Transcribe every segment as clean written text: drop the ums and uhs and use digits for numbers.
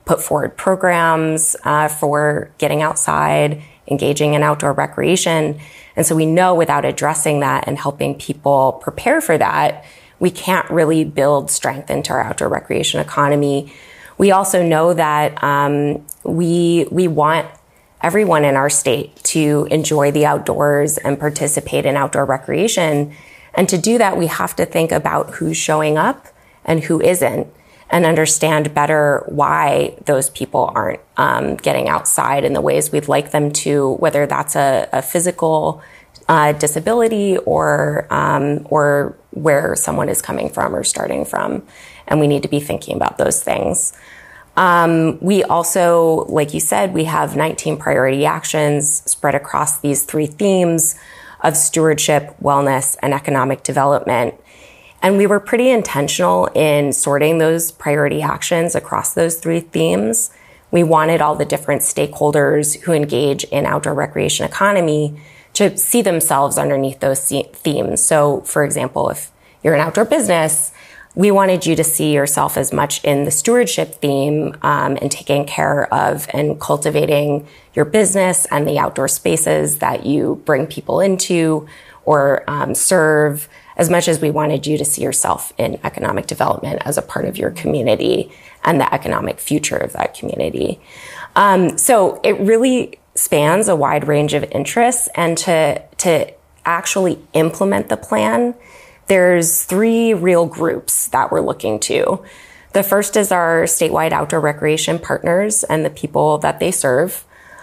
put forward programs for getting outside, engaging in outdoor recreation. And so we know without addressing that and helping people prepare for that, we can't really build strength into our outdoor recreation economy. We also know that we want everyone in our state to enjoy the outdoors and participate in outdoor recreation. And to do that, we have to think about who's showing up and who isn't, and understand better why those people aren't getting outside in the ways we'd like them to, whether that's a physical disability or where someone is coming from or starting from. And we need to be thinking about those things. We also, like you said, we have 19 priority actions spread across these 3 themes of stewardship, wellness, and economic development. And we were pretty intentional in sorting those priority actions across those 3 themes. We wanted all the different stakeholders who engage in outdoor recreation economy to see themselves underneath those themes. So, for example, if you're an outdoor business, we wanted you to see yourself as much in the stewardship theme and taking care of and cultivating your business and the outdoor spaces that you bring people into or serve, as much as we wanted you to see yourself in economic development as a part of your community and the economic future of that community. So it really spans a wide range of interests, and to actually implement the plan, there's 3 real groups that we're looking to. The first is our statewide outdoor recreation partners and the people that they serve.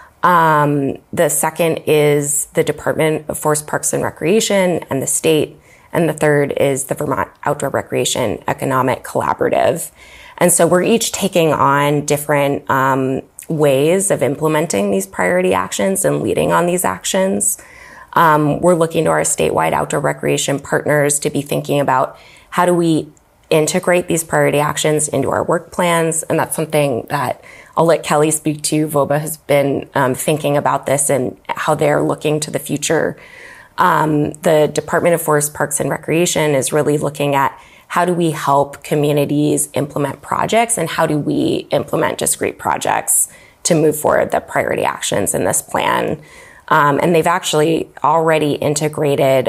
The second is the Department of Forest Parks and Recreation and the state. And the third is the Vermont Outdoor Recreation Economic Collaborative. And so we're each taking on different ways of implementing these priority actions and leading on these actions. We're looking to our statewide outdoor recreation partners to be thinking about how do we integrate these priority actions into our work plans. And that's something that I'll let Kelly speak to. VOBA has been thinking about this and how they're looking to the future. The Department of Forest Parks and Recreation is really looking at how do we help communities implement projects and how do we implement discrete projects to move forward the priority actions in this plan. And they've actually already integrated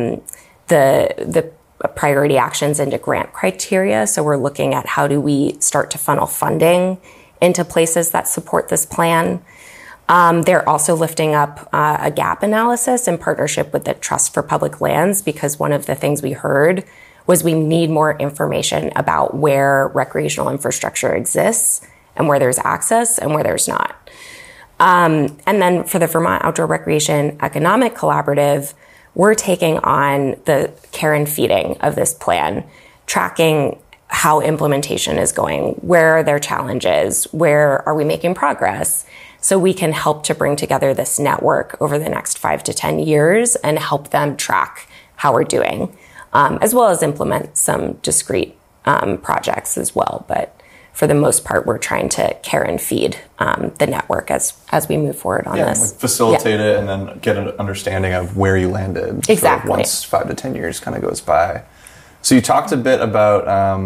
the priority actions into grant criteria. So we're looking at how do we start to funnel funding into places that support this plan. They're also lifting up a gap analysis in partnership with the Trust for Public Lands, because one of the things we heard was we need more information about where recreational infrastructure exists and where there's access and where there's not. And then for the Vermont Outdoor Recreation Economic Collaborative, we're taking on the care and feeding of this plan, tracking how implementation is going, where are there challenges, where are we making progress, so we can help to bring together this network over the next 5 to 10 years and help them track how we're doing, as well as implement some discrete projects as well. But for the most part, we're trying to care and feed the network as we move forward on this. Like facilitate it and then get an understanding of where you landed. Exactly. Sort of once 5 to 10 years kind of goes by. So you talked a bit about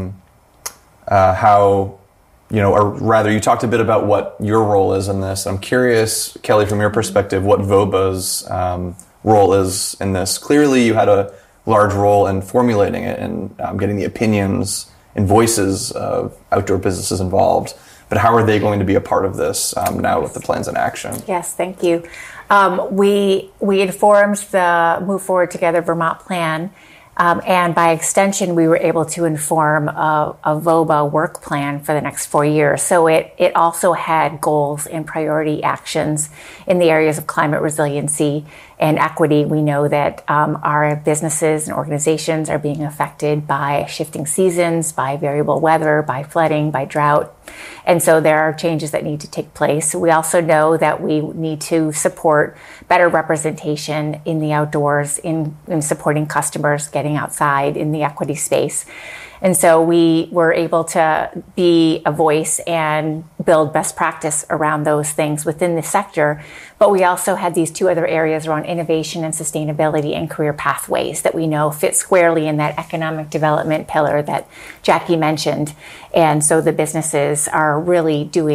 how, or rather you talked a bit about what your role is in this. I'm curious, Kelly, from your perspective, what VOBA's role is in this. Clearly you had a large role in formulating it and getting the opinions and voices of outdoor businesses involved. But how are they going to be a part of this now with the plans in action? Yes, thank you. We informed the Move Forward Together Vermont plan, and by extension, we were able to inform a VOBA work plan for the next 4 years. So it also had goals and priority actions in the areas of climate resiliency and equity. We know that our businesses and organizations are being affected by shifting seasons, by variable weather, by flooding, by drought. And so there are changes that need to take place. We also know that we need to support better representation in the outdoors, in supporting customers getting outside in the equity space. And so we were able to be a voice and build best practice around those things within the sector. But we also had these 2 other areas around innovation and sustainability and career pathways that we know fit squarely in that economic development pillar that Jackie mentioned. And so the businesses are really doing